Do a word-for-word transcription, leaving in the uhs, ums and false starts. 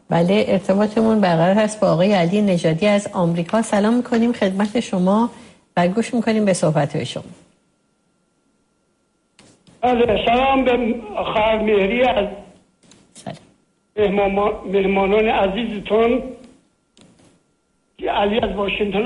بله، ارتباطمون برقرار هست با آقای علی نژادی از آمریکا. سلام میکنیم خدمت شما و گوش میکنیم به صحبت‌های شما. بله، سلام به خواهر مهری از سلام. مهمانان عزیزتون. علی از واشنگتن